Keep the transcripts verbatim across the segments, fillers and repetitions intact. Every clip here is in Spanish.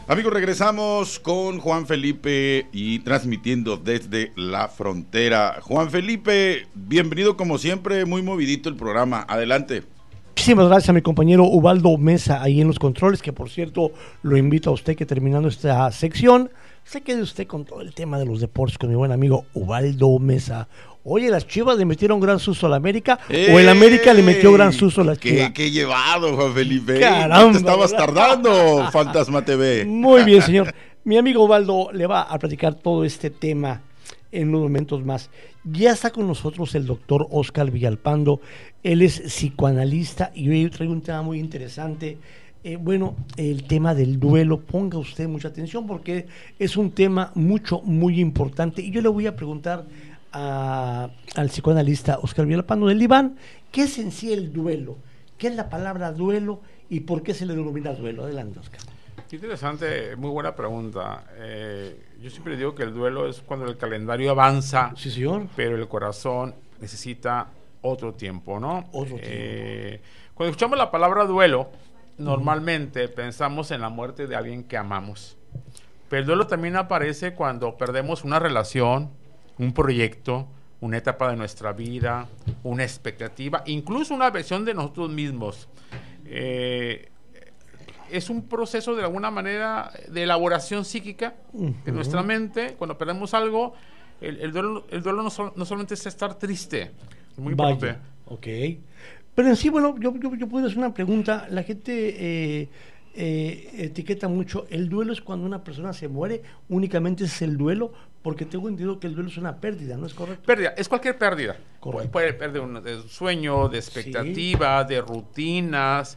Amigos, regresamos con Juan Felipe y transmitiendo desde la frontera. Juan Felipe, bienvenido como siempre, muy movidito el programa. Adelante. Muchísimas gracias a mi compañero Ubaldo Mesa ahí en los controles, que por cierto lo invito a usted que terminando esta sección se quede usted con todo el tema de los deportes con mi buen amigo Ubaldo Mesa. Oye, ¿las Chivas le metieron gran susto a la América ¡Ey! o el América le metió gran susto a las ¿Qué, Chivas? qué llevado, Juan Felipe? Caramba, ¿No te estabas ¿verdad? tardando, Fantasma T V? Muy bien, señor. Mi amigo Ubaldo le va a platicar todo este tema en unos momentos más. Ya está con nosotros el doctor Oscar Villalpando. Él es psicoanalista y hoy trae un tema muy interesante. Eh, bueno, el tema del duelo, ponga usted mucha atención porque es un tema mucho, muy importante. Y yo le voy a preguntar a, al psicoanalista Oscar Villalpando del Iván, ¿qué es en sí el duelo? ¿Qué es la palabra duelo y por qué se le denomina duelo? Adelante, Oscar. Qué interesante, muy buena pregunta. Eh, yo siempre digo que el duelo es cuando el calendario avanza, Sí, señor. pero el corazón necesita otro tiempo, ¿no? Otro tiempo. Eh, cuando escuchamos la palabra duelo, normalmente uh-huh. pensamos en la muerte de alguien que amamos. Pero el duelo también aparece cuando perdemos una relación, un proyecto, una etapa de nuestra vida, una expectativa, incluso una versión de nosotros mismos. Eh, es un proceso de alguna manera de elaboración psíquica uh-huh. de nuestra mente. Cuando perdemos algo, el, el duelo, el duelo no, sol, no solamente es estar triste, es muy Vaya, importante. Ok. Pero en sí, bueno, yo, yo, yo puedo hacer una pregunta. La gente eh, eh, etiqueta mucho, ¿el duelo es cuando una persona se muere? ¿Únicamente es el duelo? Porque tengo entendido que el duelo es una pérdida, ¿no es correcto? Pérdida, es cualquier pérdida. Correcto. Puede perder un de sueño, de expectativa, sí. de rutinas,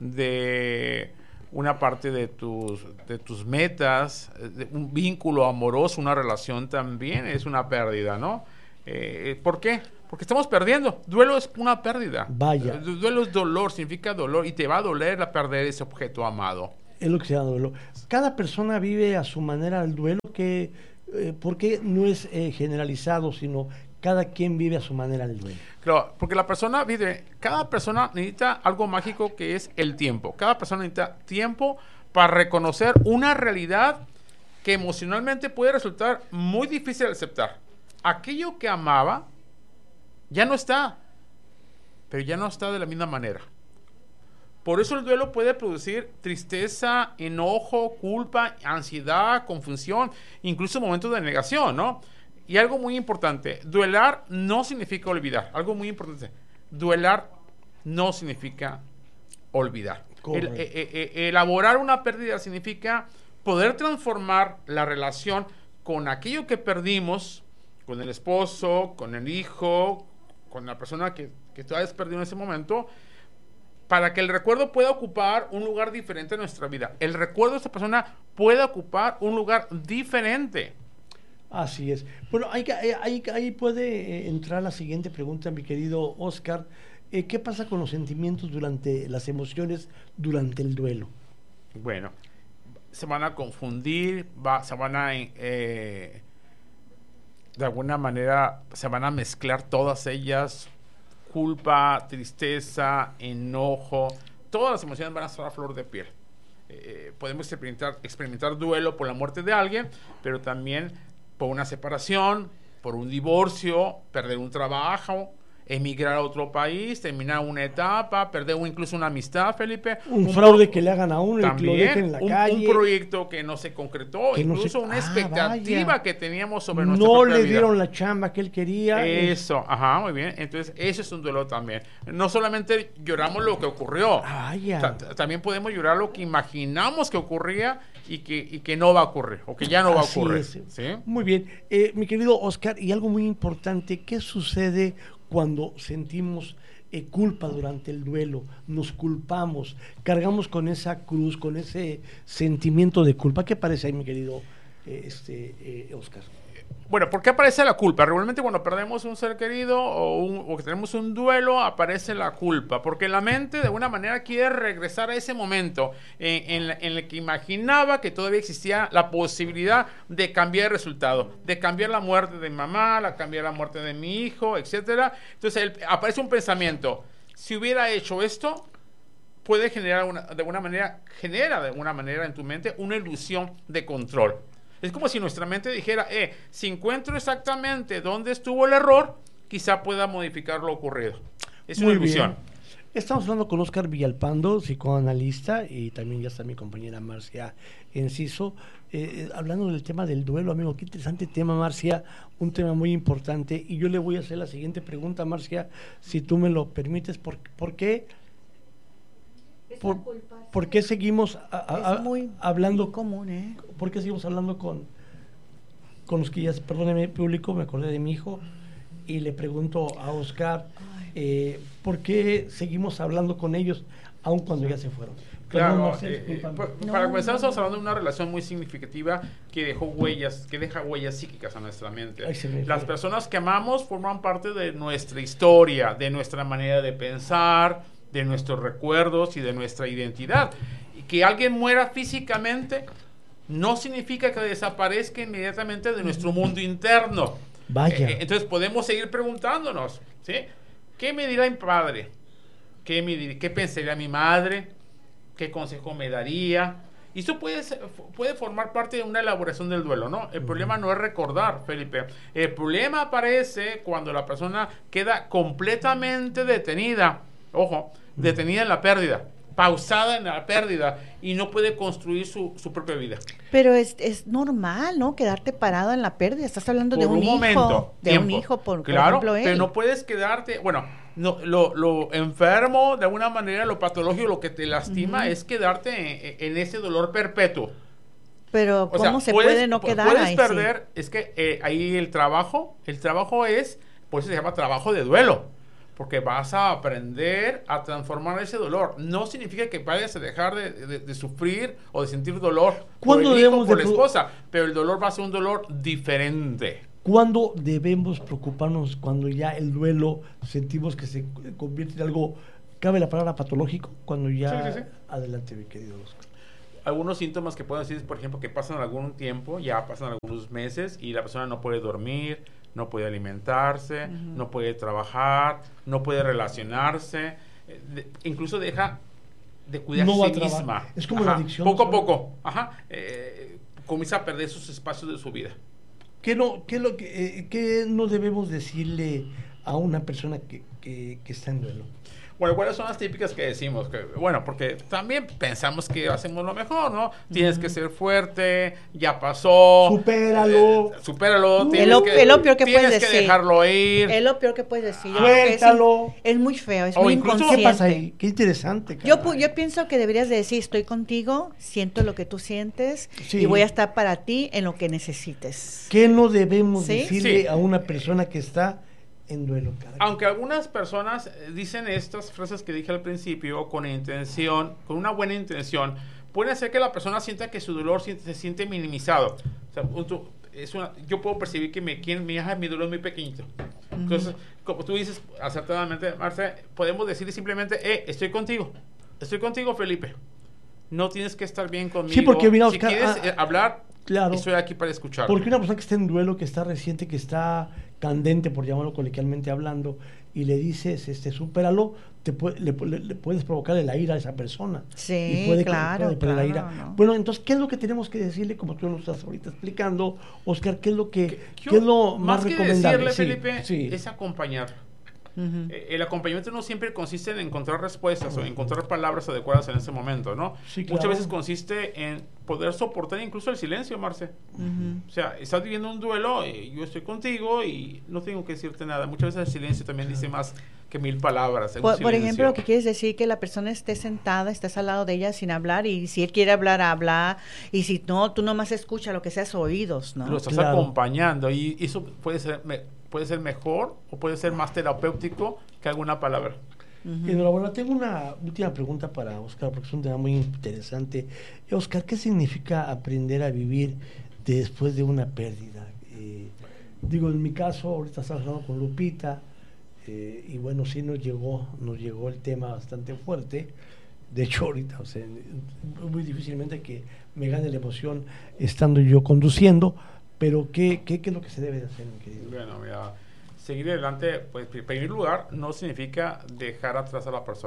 de una parte de tus, de tus metas, de un vínculo amoroso, una relación también es una pérdida, ¿no? Eh, ¿Por qué? Porque estamos perdiendo. Duelo es una pérdida. Vaya. Duelo es dolor, significa dolor y te va a doler a perder ese objeto amado. Es lo que se llama duelo. Cada persona vive a su manera el duelo, que, eh, ¿por qué no es eh, generalizado, sino cada quien vive a su manera el duelo? Claro, porque la persona vive, cada persona necesita algo mágico que es el tiempo. Cada persona necesita tiempo para reconocer una realidad que emocionalmente puede resultar muy difícil de aceptar. Aquello que amaba ya no está, pero ya no está de la misma manera. Por eso el duelo puede producir tristeza, enojo, culpa, ansiedad, confusión, incluso momentos de negación, ¿no? Y algo muy importante, duelar no significa olvidar. Algo muy importante, duelar no significa olvidar. El, eh, eh, elaborar una pérdida significa poder transformar la relación con aquello que perdimos, con el esposo, con el hijo, con la persona que, que tú hayas perdido en ese momento, para que el recuerdo pueda ocupar un lugar diferente en nuestra vida. El recuerdo de esta persona puede ocupar un lugar diferente. Así es. Bueno, ahí, ahí, ahí puede entrar la siguiente pregunta, mi querido Oscar. Eh, ¿Qué pasa con los sentimientos durante las emociones durante el duelo? Bueno, se van a confundir, va, se van a... Eh, de alguna manera se van a mezclar todas ellas, culpa, tristeza, enojo, todas las emociones van a estar a flor de piel. Eh, podemos experimentar, experimentar duelo por la muerte de alguien, pero también por una separación, por un divorcio, perder un trabajo, emigrar a otro país, terminar una etapa, perder incluso una amistad, Felipe. Un, un fraude que le hagan a uno y que lo dejen en la un, calle. Un proyecto que no se concretó, incluso no se, una ah, expectativa vaya. que teníamos sobre nuestra no propia le vida. dieron la chamba que él quería. Eso, es... ajá, muy bien. Entonces, eso es un duelo también. No solamente lloramos lo que ocurrió, vaya. O sea, también podemos llorar lo que imaginamos que ocurría y que, y que no va a ocurrir, o que ya no Así va a ocurrir. Es. ¿Sí? Muy bien. Eh, mi querido Oscar, y algo muy importante, ¿qué sucede cuando sentimos eh, culpa durante el duelo? Nos culpamos, cargamos con esa cruz, con ese sentimiento de culpa. ¿Qué parece ahí, mi querido eh, este, eh, Oscar? Bueno, ¿por qué aparece la culpa? Regularmente cuando perdemos un ser querido o, un, o que tenemos un duelo, aparece la culpa, porque la mente de alguna manera quiere regresar a ese momento en, en, la, en el que imaginaba que todavía existía la posibilidad de cambiar el resultado, de cambiar la muerte de mi mamá, de cambiar la muerte de mi hijo, etcétera. Entonces el, aparece un pensamiento: si hubiera hecho esto, puede generar una, de alguna manera, genera de alguna manera en tu mente una ilusión de control. Es como si nuestra mente dijera, eh, si encuentro exactamente dónde estuvo el error, quizá pueda modificar lo ocurrido. Es una Muy ilusión. bien. Estamos hablando con Óscar Villalpando, psicoanalista, y también ya está mi compañera Marcia Enciso, eh, hablando del tema del duelo, amigo. Qué interesante tema, Marcia, un tema muy importante. Y yo le voy a hacer la siguiente pregunta, Marcia, si tú me lo permites. ¿Por, por qué? Por, ¿Por qué seguimos a, a, es muy hablando común, ¿eh? ¿Por qué seguimos hablando con, con los que ya, perdóneme, público, me acordé de mi hijo y le pregunto a Óscar, eh, ¿por qué seguimos hablando con ellos aun cuando ya se fueron? Claro, Perdón, Marcel, eh, eh, discúlpame. pa- No, para comenzar no, estamos no. hablando de una relación muy significativa que dejó huellas, que deja huellas psíquicas a nuestra mente. Ay, se me Las fue. personas que amamos forman parte de nuestra historia, de nuestra manera de pensar, de nuestros recuerdos y de nuestra identidad. Y que alguien muera físicamente no significa que desaparezca inmediatamente de nuestro mundo interno. Vaya. Eh, entonces podemos seguir preguntándonos, ¿sí? ¿Qué me dirá mi padre? ¿Qué, me dir- qué pensaría mi madre? ¿Qué consejo me daría? Y eso puede, ser- puede formar parte de una elaboración del duelo, ¿no? El problema no es recordar, Felipe. El problema aparece cuando la persona queda completamente detenida, ojo, detenida en la pérdida, pausada en la pérdida y no puede construir su, su propia vida. Pero es, es normal, ¿no? Quedarte parado en la pérdida. Estás hablando de Por un, un hijo. momento, de tiempo. un hijo, por, por Claro, ejemplo, él. pero no puedes quedarte, bueno, no, lo, lo enfermo, de alguna manera, lo patológico, lo que te lastima Ujú. es quedarte en, en ese dolor perpetuo. Pero O ¿cómo sea, se puedes- puede no pu- quedar puedes ahí? perder, es que eh, ahí el trabajo, el trabajo es, por eso se llama trabajo de duelo, porque vas a aprender a transformar ese dolor. No significa que vayas a dejar de, de- de sufrir o de sentir dolor por ¿Cuándo el hijo, debemos por de la pro- esposa, pero el dolor va a ser un dolor diferente. ¿Cuándo debemos preocuparnos cuando ya el duelo sentimos que se convierte en algo, cabe la palabra patológico? Cuando ya... Sí, sí, sí. Adelante, mi querido Óscar. Algunos síntomas que pueden decir, por ejemplo, que pasan algún tiempo, ya pasan algunos meses y la persona no puede dormir, no puede alimentarse, Ujú. no puede trabajar, no puede relacionarse, eh, de- incluso deja de cuidar No a va sí a trabajar. misma. Es como la Ajá, adicción, poco a ¿sabes? poco, ajá, eh, comienza a perder esos espacios de su vida. ¿Qué no, qué lo que, eh, qué no debemos decirle a una persona que, que, que está en duelo? Bueno, ¿cuáles son las típicas que decimos? Que, bueno, porque también pensamos que hacemos lo mejor, ¿no? Tienes que ser fuerte, ya pasó. Supéralo. eh, supéralo. Uh. Tienes Es lo- que, es lo peor que tienes puedes que decir. dejarlo ir. Es lo peor que puedes decir. Yo creo que es, Suéltalo. es muy feo, es O muy incluso- inconsciente. ¿Qué pasa ahí? Qué interesante. Yo, caray. pu- yo pienso que deberías de decir, estoy contigo, siento lo que tú sientes Sí. y voy a estar para ti en lo que necesites. ¿Qué no debemos ¿Sí? decirle Sí. a una persona que está en duelo, caray? Aunque algunas personas eh, dicen estas frases que dije al principio con intención, con una buena intención, puede hacer que la persona sienta que su dolor se, se siente minimizado. O sea, un- tú- es una, yo puedo percibir que me, quien, mi, ajá, mi dolor es muy pequeñito. Entonces, como tú dices acertadamente, Marta, podemos decir simplemente, eh, estoy contigo. Estoy contigo, Felipe. No tienes que estar bien conmigo. Sí, porque mira, si Oscar, quieres ah, eh, hablar, claro. estoy aquí para escuchar. Porque una persona que está en duelo, que está reciente, que está candente, por llamarlo coloquialmente hablando, y le dices, este, supéralo, te puede- le, le- le puedes provocar la ira a esa persona. Sí, Y puede que- claro, puede perder la claro, ira. ¿no? Bueno, entonces, ¿qué es lo que tenemos que decirle, como tú nos estás ahorita explicando, Oscar? ¿Qué es lo que, Yo, qué es lo más, más que recomendable? decirle, Sí, Felipe, sí. es acompañar. Ujú. Eh, El acompañamiento no siempre consiste en encontrar respuestas o encontrar palabras adecuadas en ese momento, ¿no? Sí, Muchas claro. veces consiste en poder soportar incluso el silencio, Marce. Ujú. O sea, estás viviendo un duelo, eh, yo estoy contigo y no tengo que decirte nada. Muchas veces el silencio también dice más que mil palabras. en un Por, por silencio. ejemplo, lo que quieres decir que la persona esté sentada, estés al lado de ella sin hablar y si él quiere hablar, habla y si no, tú nomás escucha lo que seas oídos, ¿no? Lo estás Claro. acompañando y eso puede ser, me- puede ser mejor o puede ser más terapéutico que alguna palabra. Ujú. Enhorabuena. Tengo una última pregunta para Oscar, porque es un tema muy interesante. Oscar, ¿qué significa aprender a vivir después de una pérdida? Eh, digo, en mi caso, ahorita estamos hablando con Lupita, eh, y bueno, sí nos llegó, nos llegó el tema bastante fuerte. De hecho, ahorita, o sea, muy difícilmente que me gane la emoción estando yo conduciendo, pero ¿qué, qué, qué es lo que se debe de hacer, mi querido? Bueno, mira, seguir adelante, pues en primer lugar, no significa dejar atrás a la persona.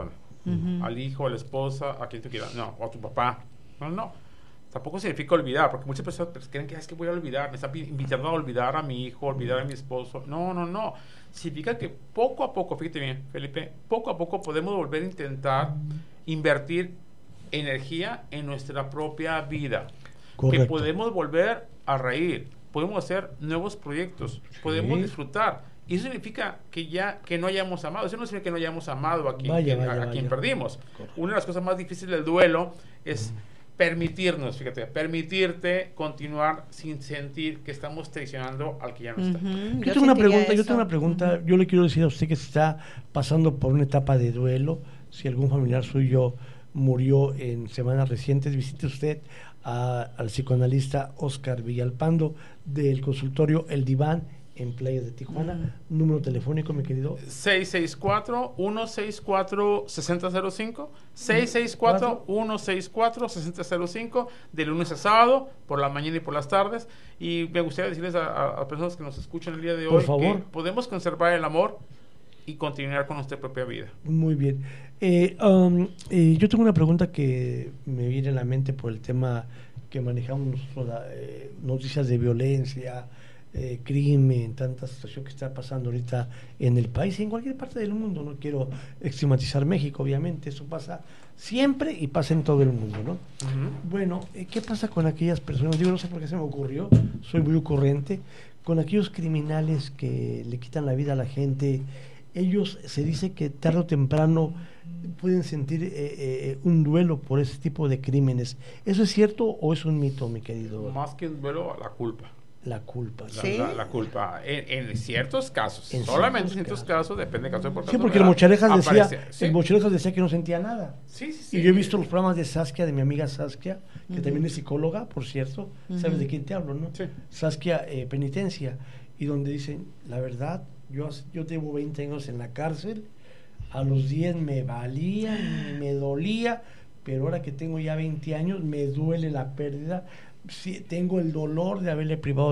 Ujú. al hijo, a la esposa, a quien tú quieras. No, o a tu papá. No, no. Tampoco significa olvidar, porque muchas personas creen que es que voy a olvidar, me están invitando a olvidar a mi hijo, a olvidar a mi esposo. No, no, no. Significa que poco a poco, fíjate bien, Felipe, poco a poco podemos volver a intentar invertir energía en nuestra propia vida. Correcto. Que podemos volver a reír, podemos hacer nuevos proyectos, podemos Sí. disfrutar. Y eso significa que ya que no hayamos amado. Eso no significa que no hayamos amado a quien, Vaya, quien- vaya, a, a vaya. quien perdimos. Correcto. Una de las cosas más difíciles del duelo es permitirnos, fíjate, permitirte continuar sin sentir que estamos traicionando al que ya no está. Ujú. Yo, tengo una sentiría pregunta, yo eso. tengo una pregunta, yo le quiero decir a usted que se está pasando por una etapa de duelo, si algún familiar suyo murió en semanas recientes, visite usted a- al psicoanalista Oscar Villalpando del consultorio El Diván en Playas de Tijuana. Número telefónico, mi querido. seis seis cuatro, uno seis cuatro, seis cero cero cinco seis seis cuatro, uno seis cuatro, seis cero cero cinco de lunes a sábado, por la mañana y por las tardes. Y me gustaría decirles a, a- a personas que nos escuchan el día de Por hoy favor. que podemos conservar el amor y continuar con nuestra propia vida. Muy bien. Eh, um, eh, yo tengo una pregunta que me viene a la mente por el tema que manejamos nosotros, la, eh, noticias de violencia, eh, crimen, tanta situación que está pasando ahorita en el país y en cualquier parte del mundo. No quiero estigmatizar México, obviamente, eso pasa siempre y pasa en todo el mundo, ¿no? Ujú. Bueno, eh, ¿qué pasa con aquellas personas? Digo, no sé por qué se me ocurrió, soy muy ocurrente, con aquellos criminales que le quitan la vida a la gente. Ellos se dice que tarde o temprano pueden sentir eh, eh, un duelo por ese tipo de crímenes. ¿Eso es cierto o es un mito, mi querido? Más que un duelo, la culpa. La culpa. La, Sí. la- la culpa. En, en ciertos casos. En solamente ciertos en ciertos casos, depende de caso por Sí, caso, porque el ¿verdad? Mocharejas decía, Aparece, sí. el Mocharejas decía que no sentía nada. Sí, sí, sí. Y yo he visto los programas de Saskia, de mi amiga Saskia, que Ujú. también es psicóloga, por cierto. ¿Sabes Ujú. de quién te hablo, no? Sí. Saskia eh, Penitencia. Y donde dicen, la verdad, yo, hace- yo llevo veinte años en la cárcel, a los diez me valía, ni me dolía, pero ahora que tengo ya veinte años, me duele la pérdida. Sí, tengo el dolor de haberle privado